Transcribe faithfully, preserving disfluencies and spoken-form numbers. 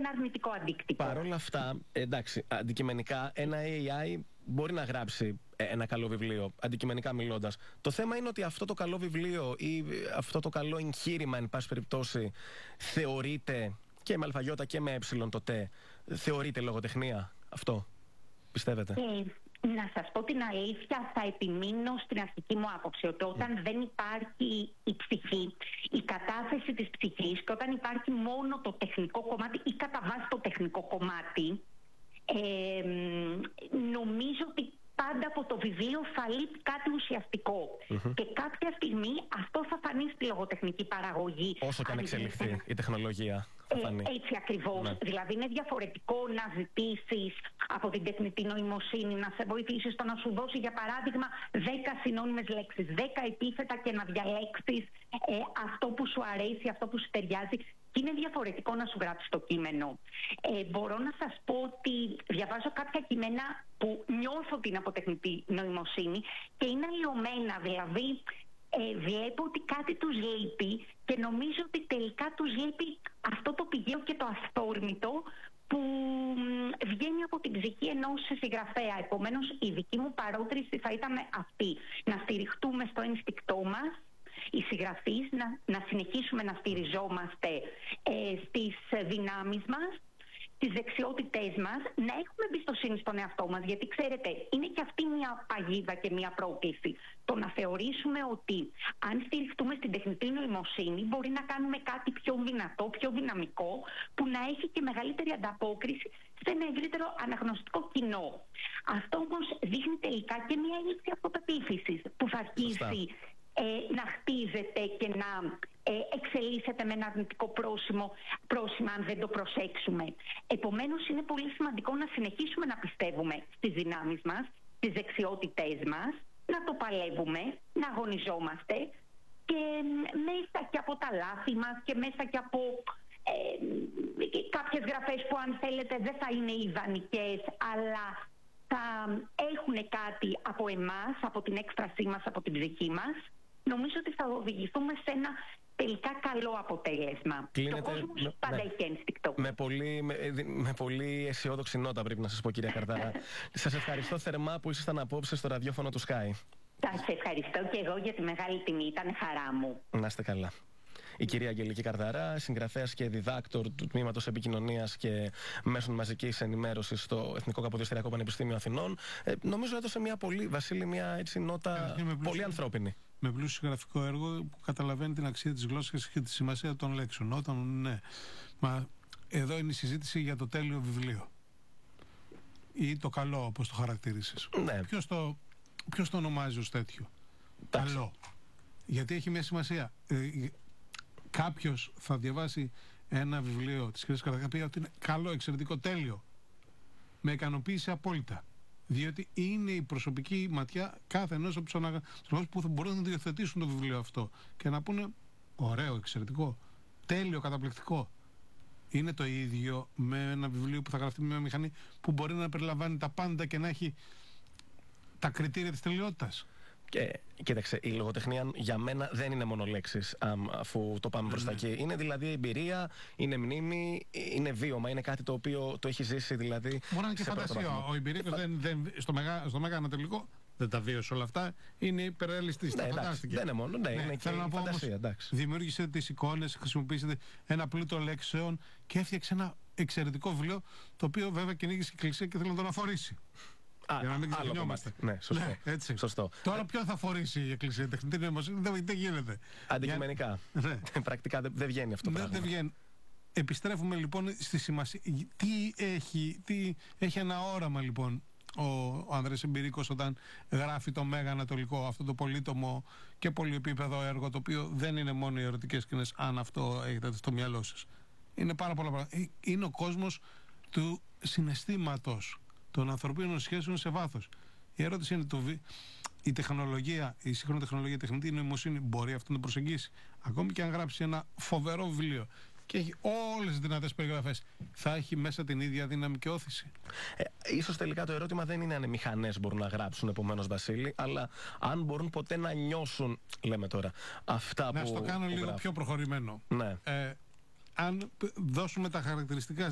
ένα αρνητικό αντίκτυπο. Παρ' όλα αυτά, εντάξει, αντικειμενικά ένα έι άι μπορεί να γράψει ένα καλό βιβλίο, αντικειμενικά μιλώντας. Το θέμα είναι ότι αυτό το καλό βιβλίο ή αυτό το καλό εγχείρημα, εν πάση περιπτώσει, θεωρείται και με αλφαγιώτα και με έψιλον το τε, θεωρείται λογοτεχνία αυτό, πιστεύετε? Ε, να σας πω την αλήθεια, θα επιμείνω στην αρχική μου άποψη ότι όταν mm. δεν υπάρχει η ψυχή, η κατάθεση της ψυχής, και όταν υπάρχει μόνο το τεχνικό κομμάτι ή κατά βάση το τεχνικό κομμάτι, ε, νομίζω ότι πάντα από το βιβλίο θα λείπει κάτι ουσιαστικό. Mm-hmm. Και κάποια στιγμή αυτό θα φανεί στη λογοτεχνική παραγωγή. Όσο και αν εξελιχθεί η τεχνολογία. Ε, έτσι ακριβώς. Ναι. Δηλαδή είναι διαφορετικό να ζητήσεις από την τεχνητή νοημοσύνη να σε βοηθήσει στο να σου δώσει, για παράδειγμα, δέκα συνώνυμες λέξεις, δέκα επίθετα και να διαλέξεις ε, αυτό που σου αρέσει, αυτό που σου ταιριάζει. Και είναι διαφορετικό να σου γράψει το κείμενο. Ε, μπορώ να σας πω ότι διαβάζω κάποια κείμενα που νιώθω την από τεχνητή νοημοσύνη και είναι αλλοιωμένα, δηλαδή ε, βλέπω ότι κάτι τους λείπει και νομίζω ότι τελικά τους λείπει αυτό το πηγαίο και το αυθόρμητο που βγαίνει από την ψυχή ενός συγγραφέα. Επομένως η δική μου παρότριση θα ήταν αυτή, να στηριχτούμε στο ένστικτό μας, οι συγγραφείς, να, να συνεχίσουμε να στηριζόμαστε ε, στις δυνάμεις μας, τις δεξιότητές μας, να έχουμε εμπιστοσύνη στον εαυτό μας, γιατί ξέρετε, είναι και αυτή μια παγίδα και μια πρόκληση. Το να θεωρήσουμε ότι αν στηριχτούμε στην τεχνητή νοημοσύνη μπορεί να κάνουμε κάτι πιο δυνατό, πιο δυναμικό, που να έχει και μεγαλύτερη ανταπόκριση σε ένα ευρύτερο αναγνωστικό κοινό. Αυτό όμως δείχνει τελικά και μια έλλειψη αυτοπεποίθησης που θα αρχίσει Ε, να χτίζεται και να ε, εξελίσσεται με ένα αρνητικό πρόσημο, πρόσημα αν δεν το προσέξουμε. Επομένως είναι πολύ σημαντικό να συνεχίσουμε να πιστεύουμε στις δυνάμεις μας, στις δεξιότητές μας, να το παλεύουμε, να αγωνιζόμαστε και μέσα και από τα λάθη μας και μέσα και από ε, κάποιες γραφές που αν θέλετε δεν θα είναι ιδανικές, αλλά θα έχουν κάτι από εμάς, από την έκφρασή μας, από την ψυχή μας. Νομίζω ότι θα οδηγηθούμε σε ένα τελικά καλό αποτέλεσμα. Κλείνεται, το κόσμο με, πάντα ναι, έχει ένστικτο. Με πολύ, με, με πολύ αισιόδοξη νότα πρέπει να σας πω, κυρία Καρδαρά. Σας ευχαριστώ θερμά που ήσασταν απόψε στο ραδιόφωνο του Sky. Σας ευχαριστώ και εγώ για τη μεγάλη τιμή. Ήταν χαρά μου. Να είστε καλά. Η κυρία Αγγελική Καρδαρά, συγγραφέας και διδάκτορ του Τμήματος Επικοινωνίας και Μέσων Μαζικής Ενημέρωσης στο Εθνικό Καποδιστριακό Πανεπιστήμιο Αθηνών. Ε, νομίζω έδωσε μια πολύ, Βασίλη, μια έτσι νότα ε, πολύ ανθρώπινη. Με πλούσιο γραφικό έργο που καταλαβαίνει την αξία της γλώσσας και τη σημασία των λέξεων. Όταν, ναι. Μα εδώ είναι η συζήτηση για το τέλειο βιβλίο. Ή το καλό, όπως το χαρακτήρισες. Ναι. Ποιος το, ποιος το ονομάζει ως τέτοιο? Τάξη. Καλό. Γιατί έχει μια σημασία. Ε, κάποιος θα διαβάσει ένα βιβλίο της κυρίας Καρδαρά ότι είναι καλό, εξαιρετικό, τέλειο. Με ικανοποίηση απόλυτα. Διότι είναι η προσωπική ματιά κάθε ενός από τους ανθρώπους που θα μπορούν να διαθετήσουν το βιβλίο αυτό και να πούνε ωραίο, εξαιρετικό, τέλειο, καταπληκτικό. Είναι το ίδιο με ένα βιβλίο που θα γραφτεί με μια μηχανή που μπορεί να περιλαμβάνει τα πάντα και να έχει τα κριτήρια της τελειότητας. Και κοίταξε, η λογοτεχνία για μένα δεν είναι μόνο λέξεις, αφού το πάμε προς τα εκεί. Είναι δηλαδή εμπειρία, είναι μνήμη, είναι βίωμα, είναι κάτι το οποίο το έχει ζήσει δηλαδή. Μπορεί να είναι και φαντασία. Ο Ιμπηρίκος δεν, δεν, στο Μέγα στο Μέγα Ανατολικό δεν τα βίωσε όλα αυτά. Είναι υπερρεαλιστής. Ναι, δεν είναι μόνο, ναι, ναι, είναι και η φαντασία. Όμως, δημιούργησε τις εικόνες, χρησιμοποίησε ένα πλούτο λέξεων και έφτιαξε ένα εξαιρετικό βιβλίο, το οποίο βέβαια κυνήγησε η Εκκλησία και θέλει να τον αφορήσει. Α, για να μην ξεχνιόμαστε. Ναι, σωστό. Ναι, έτσι. Σωστό. Τώρα ποιον θα φορήσει η Εκκλησία? Τεχνητή νοημοσύνη δεν, δεν γίνεται. Αντικειμενικά. Για... Πρακτικά δεν, δεν βγαίνει αυτό το ναι, πράγμα. Δεν βγαίνει. Επιστρέφουμε λοιπόν στη σημασία. Τι έχει, τι... έχει ένα όραμα λοιπόν ο, ο Ανδρέας Εμπειρίκος όταν γράφει το Μέγα Ανατολικό, αυτό το πολύτομο και πολυεπίπεδο έργο, το οποίο δεν είναι μόνο οι ερωτικές σκηνές, αν αυτό έχετε στο μυαλό σας. Είναι πάρα πολλά πράγματα. Είναι ο κόσμος του συναισθήματος, των ανθρωπίνων σχέσεων σε βάθος. Η ερώτηση είναι, το βι... η τεχνολογία, η σύγχρονη τεχνολογία, η τεχνητή νοημοσύνη μπορεί αυτό να προσεγγίσει? Ακόμη και αν γράψει ένα φοβερό βιβλίο και έχει όλες τις δυνατές περιγραφές, θα έχει μέσα την ίδια δύναμη και όθηση? Ε, ίσως τελικά το ερώτημα δεν είναι αν οι μηχανές μπορούν να γράψουν, επομένως, Βασίλη, αλλά αν μπορούν ποτέ να νιώσουν, λέμε τώρα, αυτά να που. Να στο κάνω που λίγο γράφουν. πιο προχωρημένο. Ναι. Ε, αν δώσουμε τα χαρακτηριστικά